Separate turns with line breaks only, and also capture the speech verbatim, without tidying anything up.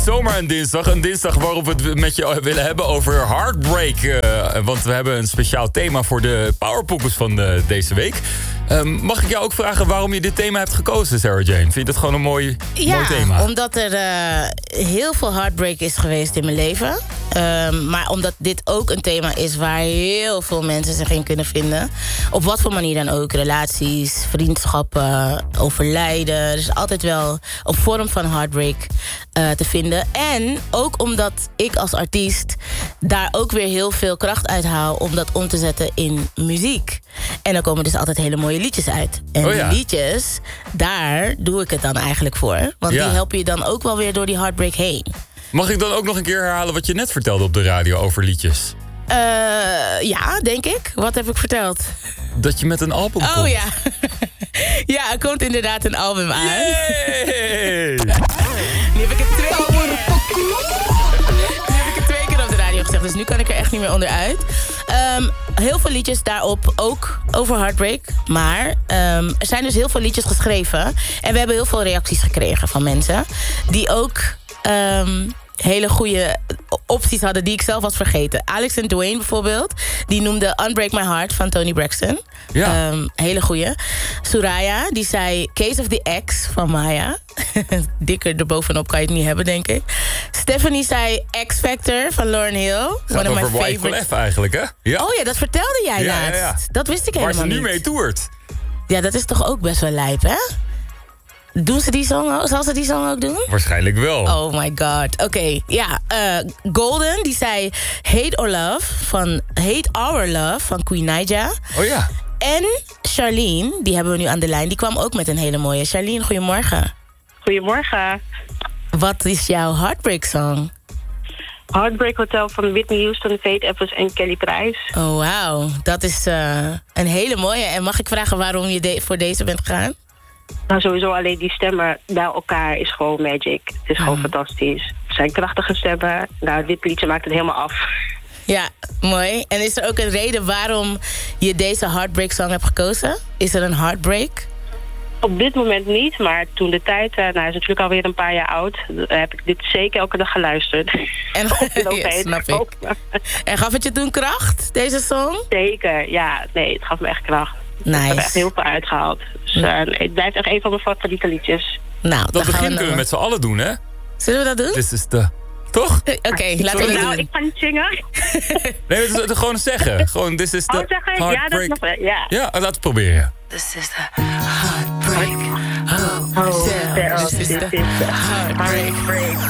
Zomaar een dinsdag. Een dinsdag waarop we het met je willen hebben over Heartbreak. Uh, want we hebben een speciaal thema voor de Powerpoekers van de, deze week. Um, mag ik jou ook vragen waarom je dit thema hebt gekozen, Sarah Jane? Vind je dat gewoon een mooi,
ja,
mooi thema?
Ja, omdat er uh, heel veel heartbreak is geweest in mijn leven. Um, maar omdat dit ook een thema is waar heel veel mensen zich in kunnen vinden. Op wat voor manier dan ook. Relaties, vriendschappen, overlijden. Er is altijd wel een vorm van heartbreak uh, te vinden. En ook omdat ik als artiest daar ook weer heel veel kracht uit haal om dat om te zetten in muziek. En dan komen dus altijd hele mooie liedjes uit. En
oh ja.
die liedjes, daar doe ik het dan eigenlijk voor. Want ja. die helpen je dan ook wel weer door die heartbreak heen.
Mag ik dan ook nog een keer herhalen wat je net vertelde op de radio over liedjes?
Uh, ja, denk ik. Wat heb ik verteld?
Dat je met een album komt.
Oh ja. Ja, er komt inderdaad een album aan.
Yay!
Nu heb ik het twee keer... Nu heb ik het twee keer op de radio gezegd. Dus nu kan ik er echt niet meer onderuit. Um, heel veel liedjes daarop ook over heartbreak. Maar um, er zijn dus heel veel liedjes geschreven. En we hebben heel veel reacties gekregen van mensen. Die ook... Um, hele goede opties hadden die ik zelf was vergeten. Alex en Dwayne bijvoorbeeld. Die noemde Unbreak My Heart van Toni Braxton.
Ja.
Um, hele goeie. Soraya, die zei Case of the Ex van Maya. Dikker erbovenop kan je het niet hebben, denk ik. Stephanie zei X Factor van Lauryn Hill.
Gaat over Wyclef F eigenlijk, hè? Ja.
Oh ja, dat vertelde jij
ja,
laatst.
Ja, ja.
Dat wist ik helemaal niet.
Waar ze nu mee toert.
Ja, dat is toch ook best wel lijp, hè? Doen ze die song ook? Zal ze die song ook doen?
Waarschijnlijk wel.
Oh my god. Oké, okay, ja. Uh, Golden, die zei Hate or Love van Hate Our Love van Queen Naija.
Oh ja.
En Charlene, die hebben we nu aan de lijn. Die kwam ook met een hele mooie. Charlene, goedemorgen.
Goedemorgen.
Wat is jouw heartbreak song?
Heartbreak Hotel van Whitney Houston, Faith Evans en Kelly Prijs.
Oh wauw, dat is uh, een hele mooie. En mag ik vragen waarom je de- voor deze bent gegaan?
Nou, sowieso alleen die stemmen bij elkaar is gewoon magic. Het is gewoon
mm.
fantastisch. Het zijn krachtige stemmen. Nou, dit liedje maakt het helemaal af.
Ja, mooi. En is er ook een reden waarom je deze heartbreak song hebt gekozen? Is er een heartbreak?
Op dit moment niet, maar toen de tijd... Nou, hij is natuurlijk alweer een paar jaar oud. Heb ik dit zeker elke dag geluisterd.
En, ja, snap ik. En gaf het je toen kracht, deze song?
Zeker, ja. Nee, het gaf me echt kracht.
Nice.
Ik heb er echt heel veel uitgehaald. Dus uh, nee, het blijft echt een van mijn favoriete liedjes.
Nou,
dat begin kunnen we met z'n allen doen, hè?
Zullen we dat doen?
Dit is de... Toch?
Oké, okay, laten we dat
nou,
doen.
Ik ga niet zingen.
Nee, het is, het is gewoon zeggen. Gewoon, this is the
oh, zeggen?
heartbreak.
Ja, dat is nog wel, ja.
Ja, laten we het proberen.
This is the heartbreak. Oh,
oh,
this is the heartbreak.